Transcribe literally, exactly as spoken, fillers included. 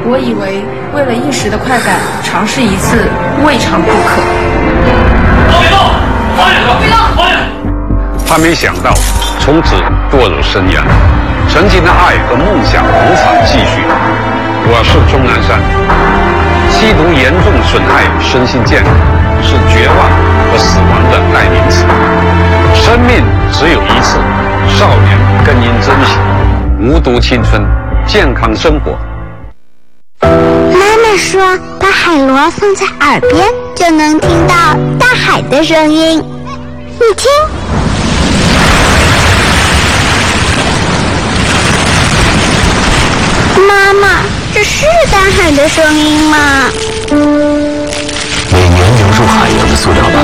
我以为为了一时的快感，尝试一次未尝不可。 报别动，放下！别动，放下！ 他没想到，从此堕入深渊，曾经的爱和梦想无法继续。我是钟南山。吸毒严重损害身心健康，是绝望和死亡的代名词。生命只有一次，少年更应珍惜。无毒青春，健康生活。 妈妈说，把海螺放在耳边，就能听到大海的声音。你听，妈妈，这是大海的声音吗？ 每年流入海洋的塑料袋